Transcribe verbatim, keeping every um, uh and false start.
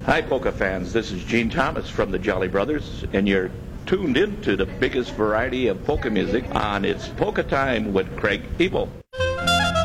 Hi, polka fans. This is Gene Thomas from the Jolly Brothers, and you're tuned into the biggest variety of polka music on It's Polka Time with Craig Ebel.